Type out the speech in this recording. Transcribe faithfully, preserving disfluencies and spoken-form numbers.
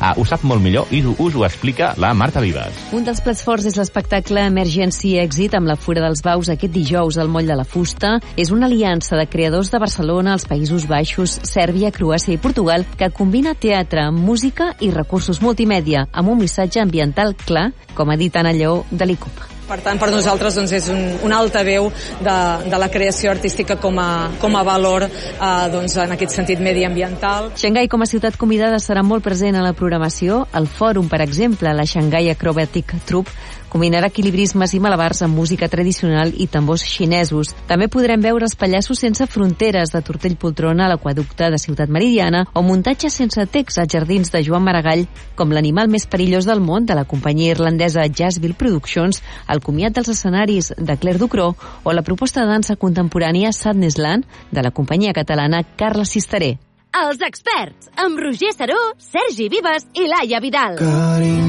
Uh, ho sap molt millor i us ho explica la Marta Vives. Un dels plats forts és l'espectacle Emergency Exit amb la Fura dels Baus aquest dijous al Moll de la Fusta. És una aliança de creadors de Barcelona, els Països Baixos, Sèrbia, Croàcia i Portugal que combina teatre, música i recursos multimèdia amb un missatge ambiental clar, com ha dit Anna Lleó de l'I C U P. Per tant, per nosaltres doncs, és un, una altaveu de, de la creació artística com a, com a valor eh, doncs, en aquest sentit mediambiental. Xangai com a ciutat convidada serà molt present a la programació. El fòrum, per exemple, la Shanghai Acrobatic Troupe, combinarà equilibrismes i malabars amb música tradicional i tambors xinesos. També podrem veure els pallassos sense fronteres de Tortell Poltrona a l'Aqüeducte de Ciutat Meridiana o muntatges sense text als jardins de Joan Maragall, com l'animal més perillós del món de la companyia irlandesa Jazzville Productions, el comiat dels escenaris de Claire Ducró o la proposta de dansa contemporània Sadnessland de la companyia catalana Carla Sisteré. Els experts, amb Roger Saró, Sergi Vives i Laia Vidal.